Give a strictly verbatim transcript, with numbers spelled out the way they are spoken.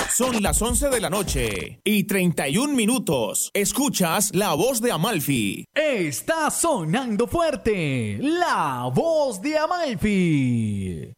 Son las once de la noche y treinta y un minutos. Escuchas La Voz de Amalfi. Está sonando fuerte La Voz de Amalfi.